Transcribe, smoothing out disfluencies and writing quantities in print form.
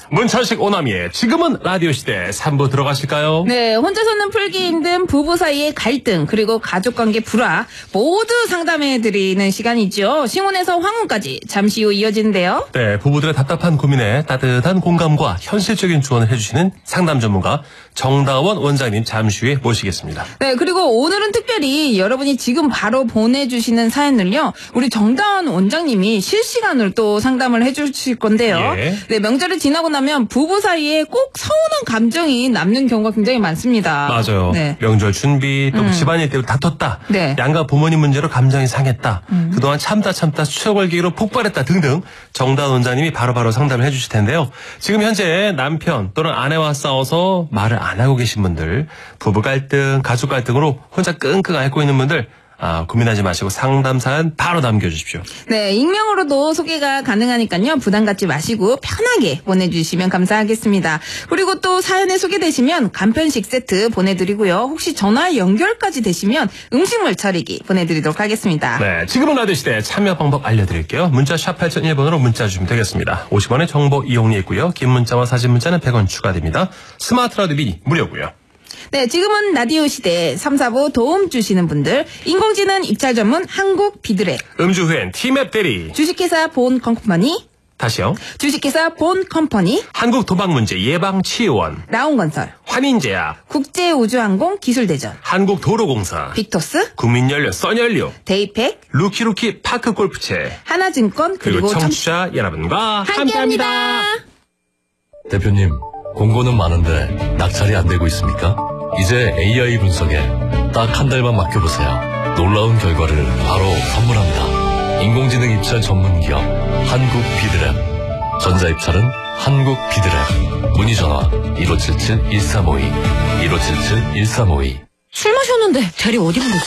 문천식 오남이의 지금은 라디오 시대 3부 들어가실까요? 네, 혼자서는 풀기 힘든 부부 사이의 갈등 그리고 가족관계 불화 모두 상담해드리는 시간이죠. 신혼에서 황혼까지 잠시 후 이어지는데요. 네, 부부들의 답답한 고민에 따뜻한 공감과 현실적인 조언을 해주시는 상담 전문가 정다원 원장님 잠시 후에 모시겠습니다. 네, 그리고 오늘은 특별히 여러분이 지금 바로 보내주시는 사연을요, 우리 정다원 원장님이 실시간으로 또 상담을 해주실 건데요. 예. 네, 명절을 지나고 나면 부부 사이에 꼭 서운한 감정이 남는 경우가 굉장히 많습니다. 맞아요. 네. 명절 준비, 또 집안일 때문에 다퉜다. 네. 양가 부모님 문제로 감정이 상했다. 그동안 참다 추억을 계기로 폭발했다 등등 정다원 원장님이 바로바로 상담을 해주실 텐데요. 지금 현재 남편 또는 아내와 싸워서 말을 안 하고 계신 분들, 부부 갈등, 가족 갈등으로 혼자 끙끙 앓고 있는 분들, 고민하지 마시고 상담 사연 바로 남겨주십시오. 네, 익명으로도 소개가 가능하니까요. 부담 갖지 마시고 편하게 보내주시면 감사하겠습니다. 그리고 또 사연에 소개되시면 간편식 세트 보내드리고요. 혹시 전화 연결까지 되시면 음식물 처리기 보내드리도록 하겠습니다. 네, 지금은 라디오 시대 참여 방법 알려드릴게요. 문자 샵 8001번으로 문자 주시면 되겠습니다. 50원의 정보 이용료 있고요. 긴 문자와 사진 문자는 100원 추가됩니다. 스마트 라디오 미니 무료고요. 네, 지금은 라디오 시대 3, 4부 도움 주시는 분들, 인공지능 입찰 전문 한국 비드랩, 음주 후엔 티맵 대리, 주식회사 본 컴퍼니, 다시요. 주식회사 본 컴퍼니, 한국 도박문제 예방치유원, 라온건설, 환인제약, 국제우주항공 기술대전, 한국도로공사, 빅토스, 국민연료 써연료, 데이팩, 루키루키 파크골프채, 하나증권, 그리고 청취자 여러분과 함께합니다. 대표님, 공고는 많은데 낙찰이 안 되고 있습니까? 이제 AI 분석에 딱 한 달만 맡겨보세요. 놀라운 결과를 바로 선물합니다. 인공지능 입찰 전문기업 한국 비드랩. 전자입찰은 한국 비드랩. 문의 전화 1577-1352 1577-1352. 술 마셨는데 대리 어디 부르지?